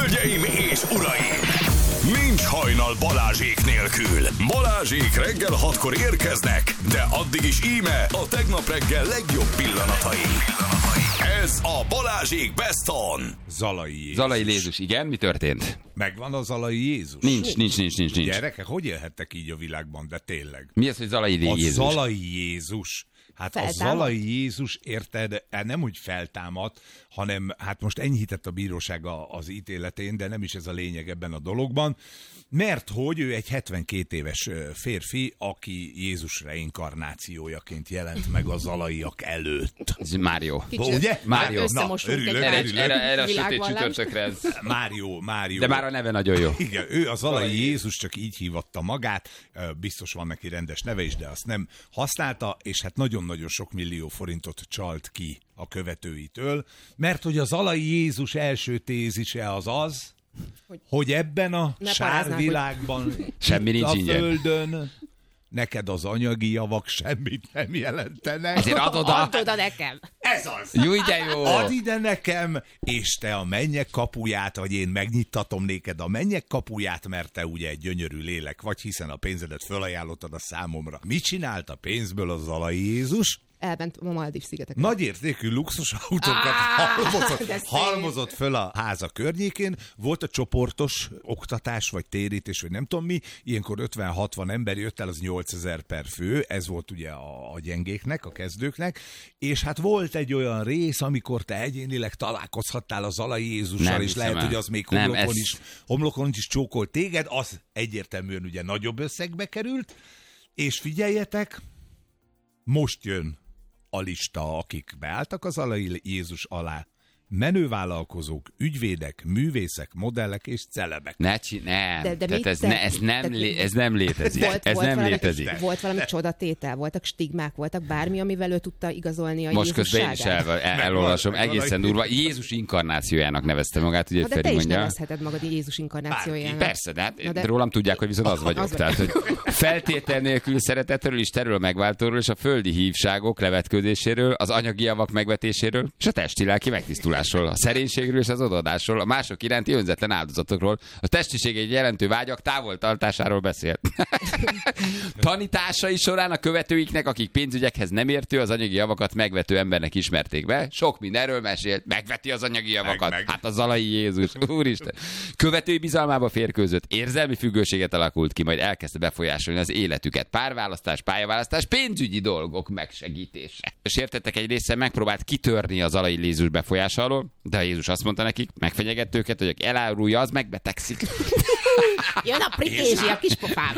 Hölgyeim és uraim! Nincs hajnal Balázsék nélkül. Balázsék reggel 6-kor érkeznek, de addig is íme a tegnap reggel legjobb pillanatai. Ez a Balázsék Best On. Zalai Jézus, igen, mi történt? Megvan a Zalai Jézus? Nincs. Gyerekek, hogy élhettek így a világban, de tényleg? Mi az, hogy Zalai Jézus? A Zalai Jézus. Hát feltámad? A Zalai Jézus, érted, nem úgy feltámadt, hanem hát most enyhített a bíróság az ítéletén, de nem is ez a lényeg ebben a dologban, mert hogy ő egy 72 éves férfi, aki Jézus reinkarnációjaként jelent meg a zalaiak előtt. Ez Mário. Ugye? Mário. Na, örülök. Erre a sötét csütörtökre ez. Mário. De már a neve nagyon jó. Igen, ő a Zalai Jézus, csak így hívatta magát, biztos van neki rendes neve is, de azt nem használta, és hát nagyon-nagyon sok millió forintot csalt ki a követőitől, mert hogy a Zalai Jézus első tézise az, hogy ebben a sárvilágban, semmi nincs a ingyen. földön, neked az anyagi javak semmit nem jelentenek. Ezért Add oda nekem. Ez az. Jó, de jó. Add ide nekem, és te a mennyek kapuját, vagy én megnyittatom néked a mennyek kapuját, mert te ugye egy gyönyörű lélek vagy, hiszen a pénzedet fölajánlottad a számomra. Mit csinált a pénzből a Zalai Jézus? Elment a Maldív-szigetekre. Nagyértékű luxusautókat halmozott föl a háza környékén. Volt a csoportos oktatás, vagy térítés, vagy nem tudom mi. Ilyenkor 50-60 ember jött el, az 8000 per fő. Ez volt ugye a gyengéknek, a kezdőknek. És hát volt egy olyan rész, amikor te egyénileg találkozhattál a Zalai Jézussal, és lehet, hogy az még homlokon is csókolt téged. Az egyértelműen ugye nagyobb összegbe került. És figyeljetek, most jön a lista, akik beálltak az Zalai Jézus alá. Menővállalkozók, ügyvédek, művészek, modellek és celebek. Ez nem létezik. Ez nem létezik. Volt valami csodatétel, voltak stigmák, voltak bármi, amivel ő tudta igazolni a most Jézusságát? Most közben én is elolvasom, egészen durva. Jézus inkarnációjának nevezte magát, ugye de Feri te is mondja. nevezheted magad Jézus inkarnációjának. Persze, de hát rólam tudják, hogy viszont az vagyok. Tehát, hogy feltétel nélkül szeretetről, Istenről, megváltóról és a földi hívságok levetkőzéséről, az anyagi javak megvetéséről és a testi-lelki megtisztulásról, a szerénységről és az odaadásról, a mások iránti önzetlen áldozatokról, a testiség egy jelentő vágyak távoltartásáról beszélt. Tanításai során a követőiknek, akik pénzügyekhez nem értő, az anyagi javakat megvető embernek ismerték be. Sok mindenről mesélt, megveti az anyagi javakat. Hát a Zalai Jézus, úristen. Követői bizalmába férkőzött, érzelmi függőséget alakult ki, majd elkezdte befolyásolni az életüket. Párválasztás, pályaválasztás, pénzügyi dolgok megsegítése. És értettek, egy része megpróbált kitörni az Zalai Jézus befolyása alól, de a Jézus azt mondta nekik, megfenyegett őket, hogy aki elárulja, az megbetegszik. Jön a pritézsi a kispofám.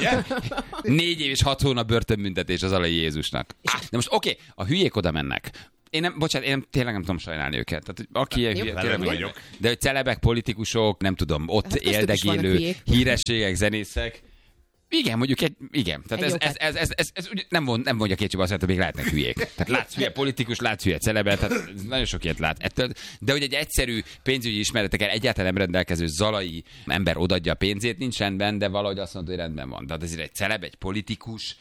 4 év és 6 hónap börtönbüntetés az Zalai Jézusnak. De most oké, a hülyék oda mennek. Én tényleg nem tudom sajnálni őket. Tehát, aki ilyen hülye, tényleg vagyok. De hogy celebek, politikusok, nem tudom, ott hát éldegélő hírességek, zenészek. Igen, mondjuk igen. Tehát ez nem mondja kétségbe azt, hogy még lehetnek hülyék. Tehát látsz hülye politikus, látsz hülye celebet, tehát nagyon sok ilyet lát. De hogy egy egyszerű pénzügyi ismeretekkel egyáltalán nem rendelkező zalai ember odaadja a pénzét, nincs rendben, de valahogy azt mondta, hogy rendben van. Tehát azért egy celeb, egy politikus,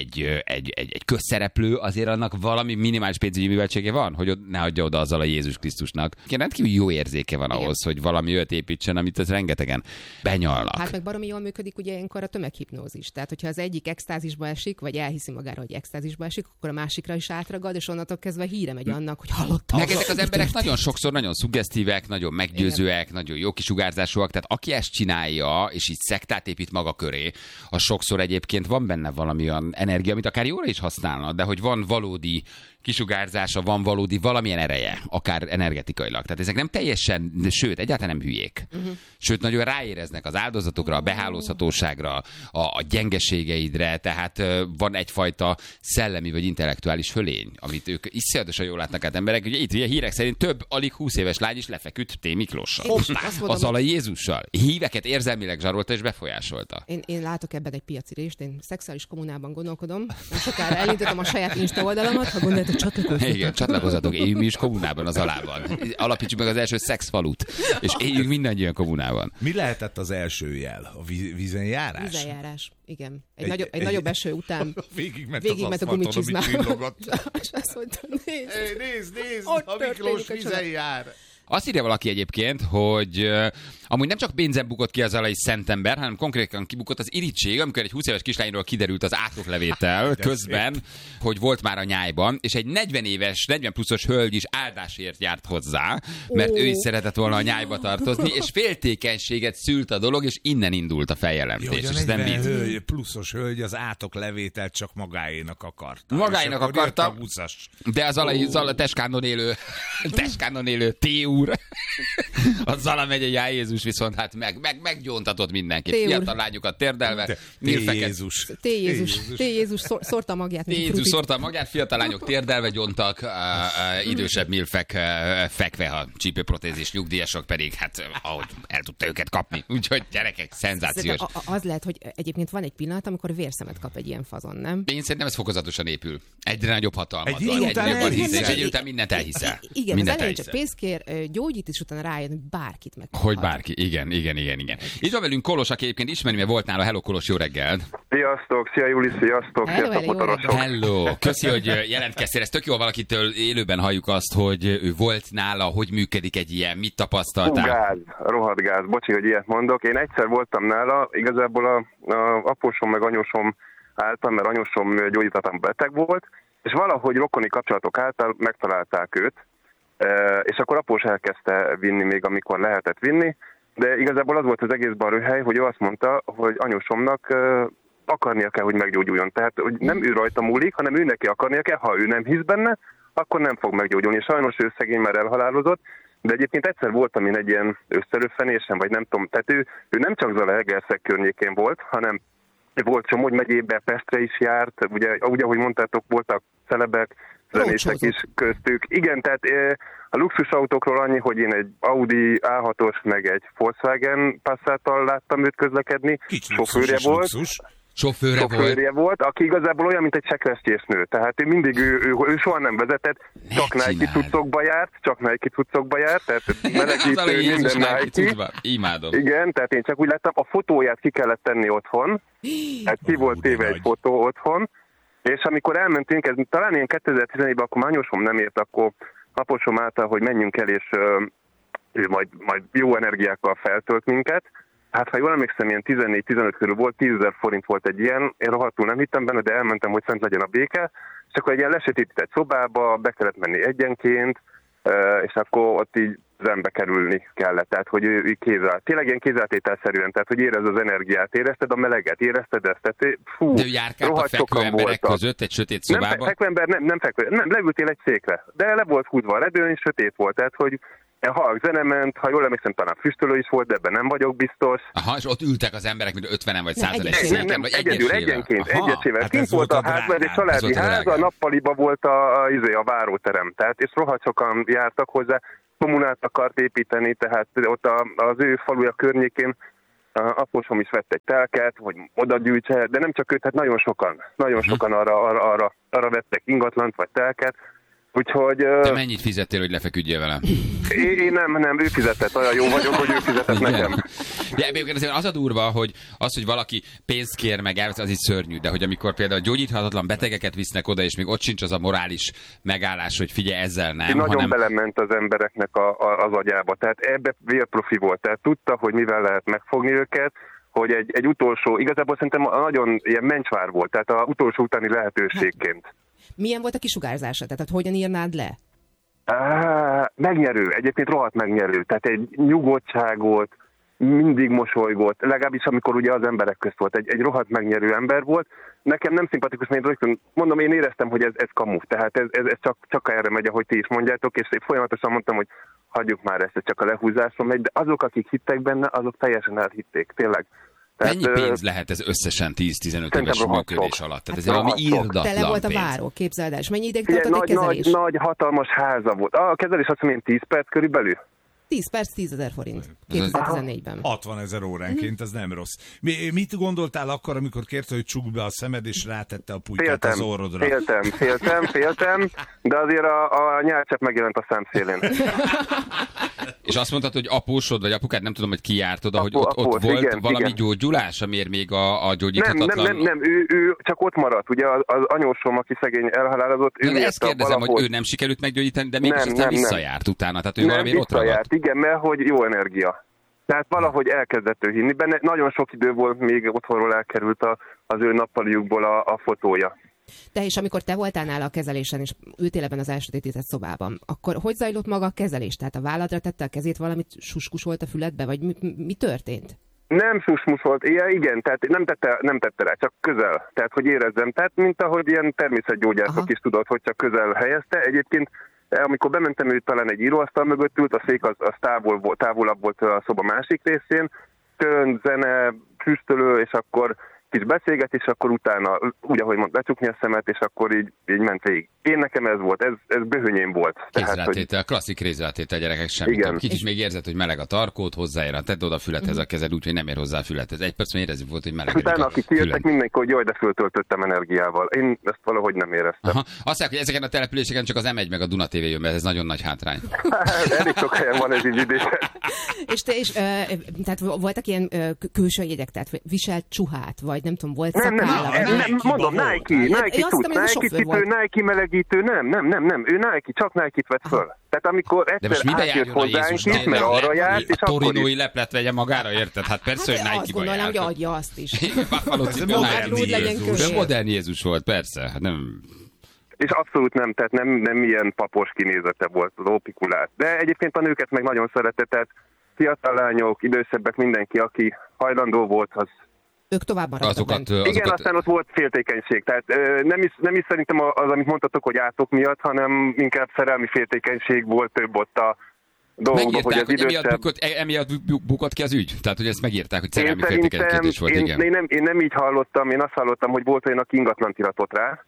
egy közszereplő, azért annak valami minimális pénzügyi műveltsége van, hogy ne adja oda az Zalai Jézus Krisztusnak. Rendkívül jó érzéke van ahhoz, hogy valami olyat építsen, amit az rengetegen benyalnak. Hát meg baromi jól működik ugye ilyenkor a tömeghipnózis. Tehát, hogyha az egyik extázisba esik, vagy elhiszi magára, hogy extázisba esik, akkor a másikra is átragad, és onnantól kezdve híre megy annak, hogy hallottam. Meg ezek az emberek nagyon sokszor nagyon szuggesztívek, nagyon meggyőzőek, igen, nagyon jó kisugárzásúak, tehát aki ezt csinálja, és így szektát épít maga köré, az sokszor egyébként van benne valami olyan energia, amit akár jóra is használna, de hogy van valódi kisugárzása, van valódi valamilyen ereje, akár energetikailag. Tehát ezek nem teljesen, sőt, egyáltalán nem hülyék. Sőt, nagyon ráéreznek az áldozatokra, a behálózhatóságra, a gyengeségeidre, tehát van egyfajta szellemi vagy intellektuális fölény, amit ők iszonyatosan jól látnak át emberek. Ugye itt ugye hírek szerint több alig 20 éves lány is lefeküdt T. Miklóssal. A Zalai Jézussal. Híveket érzelmileg zsarolta és befolyásolta. Én látok ebben egy piaci részt, én szexuális kommunában gondolkodom. Sokára elindítom a saját Insta oldalamat, ha gondoljátok, csatlakozzatok. Igen, csatlakozzatok, éljünk mi is kommunában az alában. Alapítsuk meg az első szexfalut, és éljünk mindannyian kommunában. Mi lehetett az első jel? A vízenjárás? Vízenjárás, igen. Egy nagyobb eső után végigment a gumicsizmával. És azt mondta, nézd, a Miklós vízen jár. Azt írja valaki egyébként, hogy amúgy nem csak pénzen bukott ki az alai szentember, hanem konkrétan kibukott az irigység, amikor egy 20 éves kislányról kiderült az átlaglevétel közben, hogy volt már a nyájban, és egy 40 éves, 40 pluszos hölgy is áldásért járt hozzá, mert ő is szeretett volna a nyájba tartozni, és féltékenységet szült a dolog, és innen indult a feljelentés. És a 40 pluszos hölgy az átoklevételt csak magáénak akarta. Magáénak akarta, de az alai Teskánon élő T úr, a Zala megyei Jézus viszont hát meggyóntatott mindenkit. Fiatal lányokat térdelve. T Jézus szórta magját. T Jézus szórta magját, fiatal lányok térdelve gyóntak, idősebb milfek fekve, a csípőprotézis nyugdíjasok pedig hát ahogy el tudta őket kapni. Úgyhogy gyerekek, szenzációs. Az lehet, hogy egyébként van egy pillanat, amikor vérszemet kap egy ilyen fazon, nem? Én szerintem ez fokozatosan épül. Egyre nagyobb hatalmat van. És egy idő után mindent elhiszel. Igen, az elején csak pénzt kér, gyógyít, és utána rájön, hogy bárkit megkaphat. Hogy bárki, igen. Itt van velünk Kolos, aki egyébként ismeri, mert volt nála. Hello, Kolos, jó reggel. Sziasztok, szia Juli, sziasztok, sziasztok, motorosok. Hello, köszi, hogy jelentkeztél. Ez tök jó, valakitől élőben halljuk azt, hogy ő volt nála, hogy működik egy ilyen, mit tapasztaltál? Rohadt gáz, bocsi, hogy ilyet mondok. Én egyszer voltam nála, igazából a apósom meg anyósom álltam, mert anyósom gyógyítatlan beteg volt, és valahogy rokoni kapcsolatok által megtalálták őt, és akkor após elkezdte vinni még, amikor lehetett vinni, de igazából az volt az egészben a röhely, hogy ő azt mondta, hogy anyósomnak akarnia kell, hogy meggyógyuljon. Tehát, hogy nem ő rajta múlik, hanem ő neki akarnia kell, ha ő nem hisz benne, akkor nem fog meggyógyulni. Sajnos ő szegény már elhalálozott, de egyébként egyszer voltam én egy ilyen összelőfenésen, vagy nem tudom, tehát ő nem csak Zalaegerszeg környékén volt, hanem volt Somogy megyébe, Pestre is járt, ugye, ahogy mondtátok, voltak celebek, zenészek is köztük. Igen, tehát a luxusautókról annyi, hogy én egy Audi A6-os, meg egy Volkswagen Passattal láttam őt közlekedni. Sofőrje volt. Sofőrje volt, aki igazából olyan, mint egy sekresztyésnő. Tehát ő soha nem vezetett, csak Nike cuccokba járt, tehát melegítő, minden Nike. Imádom. Igen, tehát én csak úgy láttam, a fotóját ki kellett tenni otthon, hát ki volt téve egy fotó otthon, és amikor elmentünk, ez talán ilyen 2014-ben, akkor anyósom nem ért, akkor apósom által, hogy menjünk el, és ő majd jó energiákkal feltölt minket. Hát ha jól emlékszem, ilyen 14-15 körül volt, 10 000 forint volt egy ilyen, én rohadtul nem hittem benne, de elmentem, hogy szent legyen a béke, és akkor egy ilyen lesötétített szobába, be kellett menni egyenként, és akkor ott így zembe kerülni kellett, tehát hogy ő tényleg ilyen kézáltételszerűen, tehát hogy érezd az energiát, érezted a meleget, érezted ezt, tehát fú, de ő járkált a fekvő emberek között egy sötét szobában? Nem fekvő ember, nem leültél egy székre, de le volt húzva a ledőn, és sötét volt, tehát hogy halk zene ment, ha jól emlékszem, talán füstölő is volt, de ebben nem vagyok biztos. Aha, és ott ültek az emberek, mint 50-en vagy 100-en egy széken, vagy egyesével. Kint volt a házban, egy családi ház, a nappaliba volt a váróterem, tehát és rohadt sokan jártak hozzá, kommunát akart építeni, tehát ott az ő faluja környékén apósom is vett egy telket, hogy oda gyűjtse, de nem csak ő, tehát nagyon sokan arra vettek ingatlant vagy telket. Úgyhogy... Te mennyit fizettél, hogy lefeküdjél vele? Én nem, ő fizetett, olyan jó vagyok, hogy ő fizetett nekem. De egyébként az a durva, hogy valaki pénzt kér meg, az is szörnyű, de hogy amikor például gyógyíthatatlan betegeket visznek oda, és még ott sincs az a morális megállás, hogy figyelj, ezzel nem. Nagyon belement az embereknek az agyába, tehát ebbe vérprofi volt, tehát tudta, hogy mivel lehet megfogni őket, hogy egy utolsó, igazából szerintem nagyon ilyen mencsvár volt, tehát az utolsó utáni lehetőségként. Milyen volt a kisugárzása? Tehát hogyan írnád le? Megnyerő, egyébként rohadt megnyerő. Tehát egy nyugodtságot, mindig mosolygott, legalábbis amikor ugye az emberek közt volt. Egy rohadt megnyerő ember volt. Nekem nem szimpatikus, mert rögtön mondom, én éreztem, hogy ez kamu. Tehát ez csak erre megy, ahogy ti is mondjátok, és folyamatosan mondtam, hogy hagyjuk már ezt, csak a lehúzáson megy, de azok, akik hittek benne, azok teljesen elhitték, tényleg. Mennyi pénz lehet ez összesen 10-15 éves működés alatt? Tehát ez valami írdatlan pénz. Tele volt a váró, képzeld el, és mennyi ideig tartott egy kezelés? Nagy, hatalmas háza volt. A kezelés azt mondom, 10 perc körülbelül. 10 perc, 10 000 forint. 2014-ben. 60 000 óránként, ez nem rossz. Mit gondoltál akkor, amikor kérte, hogy csukd be a szemed, és rátette a pulykát az orrodra? Féltem, de azért a nyálcsepp megjelent a szemszélén. És azt mondtad, hogy apósod, vagy apukád, nem tudom, hogy ki járt oda, hogy ott volt igen, valami gyógyulás, amiért még a gyógyíthatatlan... Nem, ő csak ott maradt. Ugye az anyósom, aki szegény elhalálozott, ő ezt kérdezem, valahogy... hogy ő nem sikerült meggyógyítani, de mégis aztán visszajárt utána. Tehát ő valami ott ragadt. Igen, mert hogy jó energia. Tehát valahogy elkezdett ő hinni benne. Nagyon sok idő volt, még otthonról elkerült az ő nappaliukból a fotója. De és amikor te voltál nála a kezelésen, és ültél ebben az elsötétített szobában, akkor hogy zajlott maga a kezelés? Tehát a válladra tette a kezét, valamit suskusolt a füledbe, vagy mi történt? Nem susmusolt, igen, tehát nem tette rá, csak közel. Tehát, hogy érezzem. Tehát, mint ahogy ilyen természetgyógyászok is tudod, hogy csak közel helyezte. Egyébként, amikor bementem, ő talán egy íróasztal mögött ült, a szék az távolabb volt a szoba másik részén, tön, zene, füstölő, és akkor kis beszélgetés, akkor utána, úgy ahogy mondta, becsukni a szemet, és akkor így ment végig. Én nekem ez volt, ez böhönyém volt. Kézrátétel, klasszik kézrátétel, gyerekek, semmi. Kicsit még érzed, hogy meleg a tarkót, hozzáér, tedd oda a fülethez a kezed, úgyhogy nem ér hozzá a fülethez. Egy perc még érezni volt, hogy meleg. Utána, akik kijöttek, mindenki, hogy jaj, de föltöltöttem energiával. Én ezt valahogy nem éreztem. Aha. Azt mondják, hogy ezeken a településeken csak az M1 meg a Duna TV jön, mert ez nagyon nagy hátrány. Elég sok helyen van ez így idézet. És tehát voltak ilyen külső jegyek, tehát viselt csuhát, vagy nem tudom, volt nem, mondom, Nike cipő, Nike melegítő, nem, ő Nike, csak Nike-t vett föl. Tehát amikor egyszer átjött hozzánk itt, mert arra járt, és a torinói leplet vegye magára, érted? Hát persze, hogy Nike-ba azt gondolom, hogy adja azt is. Buffalo cipő, Nike. Modern Jézus volt, persze. Hát nem... És abszolút nem, tehát nem ilyen papos kinézete volt az opikulát. De egyébként a nőket meg nagyon szerette, tehát fiatal lányok, idősebbek, mindenki, aki hajlandó volt, az... Ők tovább maradtak. Igen, aztán ott volt féltékenység. Tehát nem is szerintem az, amit mondtatok, hogy átok miatt, hanem inkább szerelmi féltékenység volt több ott a dolgokban, hogy az idősebb... emiatt bukott ki az ügy? Tehát, hogy ezt megírták, hogy szerelmi féltékenység volt, igen. Én nem így hallottam, én azt hallottam, hogy volt olyan, aki ingatlant iratott rá,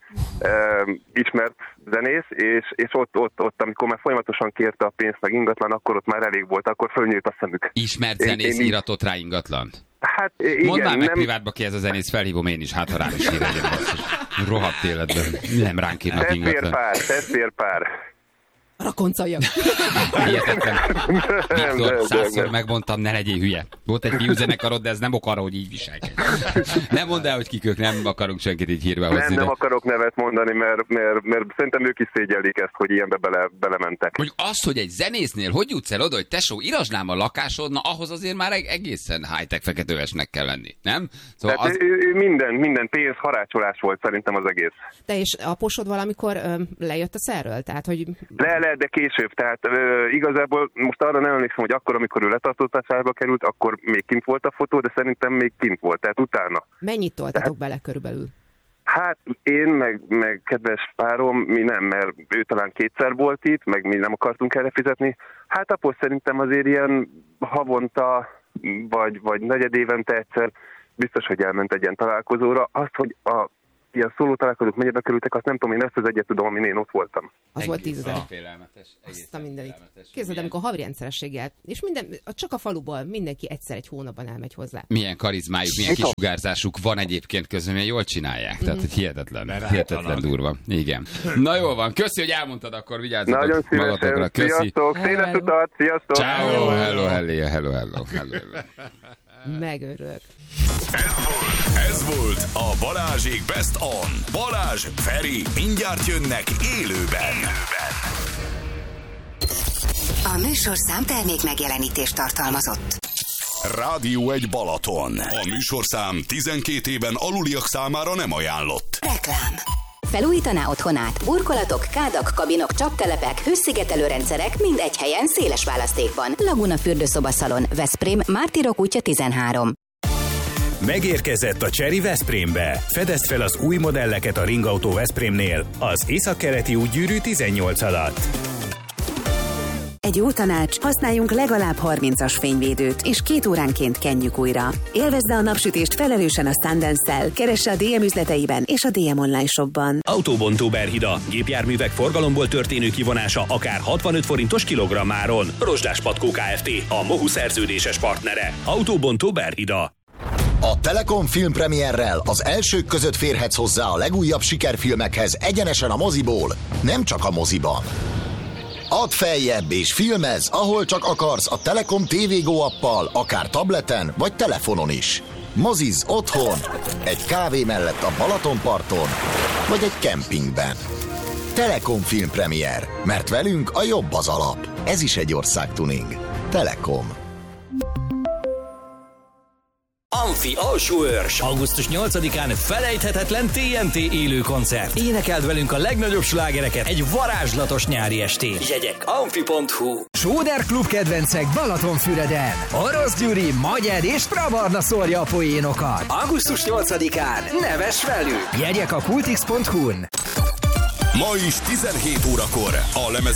ismert zenész, és ott, amikor már folyamatosan kérte a pénzt meg ingatlan, akkor ott már elég volt, akkor fölnyílt a szemük. Ismert zenész iratott rá ingatlant? Hát igen, mondd már meg privátba ki ez a zenész, felhívom én is, hát ha rám is ír legyen basszus. Rohadt életben. Nem ránk írnak ingatlan. Tesztér pár. Rakoncaljak. Hihetetlen. Viktor, 100-szor megmondtam, ne legyél hülye. Volt egy fiúzenekarod, de ez nem ok arra, hogy így viselkedj. Nem mondd el, hogy kik ők, nem akarunk senkit így hírbe hozni. Nem akarok nevet mondani, mert szerintem ők is szégyellik ezt, hogy ilyenbe belementek. Mondjuk azt, hogy egy zenésznél hogy jutsz el oda, hogy tesó, írasd a lakásod, na ahhoz azért már egészen high-tech feketővesnek kell lenni, nem? Szóval tehát minden pénz harácsolás volt szerintem az egész. Te és aposod valamikor lejött a szerről? Tehát, hogy... De később, tehát igazából most arra nem emlékszem, hogy akkor, amikor ő letartóztatásba került, akkor még kint volt a fotó, de szerintem még kint volt, tehát utána. Mennyit toltatok bele körülbelül? Hát én, meg kedves párom, mi nem, mert ő talán kétszer volt itt, meg mi nem akartunk erre fizetni. Hát após szerintem azért ilyen havonta, vagy negyedévente egyszer biztos, hogy elment egy ilyen találkozóra. Azt, hogy ilyen szóló találkozók mennyibe kerültek, azt nem tudom, én ezt az egyet tudom, amin én ott voltam. Az volt 10 000. Félelmetes. Azt a mindenit. Képzeld, amikor havi rendszerességgel, és csak a faluból mindenki egyszer egy hónapban elmegy hozzá. Milyen karizmájuk, milyen kisugárzásuk van egyébként közben, milyen jól csinálják. Tehát, hogy hihetetlen durva. Igen. Na jól van, köszi, hogy elmondtad, akkor vigyázzatok magatokra. Köszi. Sziasztok, széles utat, sziasztok. Ciao, hello. Megörök. Ez volt a Balázsék Best On. Balázs, Feri, mindjárt jönnek élőben. A műsorszám termék megjelenítést tartalmazott. Rádió 1 Balaton. A műsorszám 12 éven aluliak számára nem ajánlott. Reklám. Felújítaná otthonát? Burkolatok, kádak, kabinok, csaptelepek, hőszigetelőrendszerek mind egy helyen széles választékban. Laguna fürdőszobaszalon, Veszprém, Mártirok útja 13. Megérkezett a Chery Veszprémbe. Fedezd fel az új modelleket a Ringautó Veszprémnél az Északkeleti útgyűrű 18 alatt. Egy jó tanács, használjunk legalább 30-as fényvédőt, és 2 óránként kenjük újra. Élvezd a napsütést felelősen a Sundance-szel, keresse a DM üzleteiben és a DM online shopban. Autóbontó Berhida. Gépjárművek forgalomból történő kivonása akár 65 forintos kilogrammáron. Rozsdás Patkó Kft. A Mohu szerződéses partnere. Autóbontó Berhida. A Telekom filmpremierrel az elsők között férhetsz hozzá a legújabb sikerfilmekhez egyenesen a moziból, nem csak a moziban. Add feljebb és filmezz, ahol csak akarsz a Telekom TV Go appal, akár tableten vagy telefonon is. Moziz otthon, egy kávé mellett a Balatonparton, vagy egy kempingben. Telekom filmpremier, mert velünk a jobb az alap. Ez is egy országtuning. Telekom. Amfi Alsóörs. Augusztus 8-án felejthetetlen TNT élő koncert. Énekeld velünk a legnagyobb slágereket egy varázslatos nyári estén. Jegyek amfi.hu. Sóder Klub kedvencek Balatonfüreden. Orosz Gyuri, Magyar és Prabarna szórja a poénokat. Augusztus 8-án nevess velük. Jegyek a kultix.hu-n. Ma is 17 órakor a lemez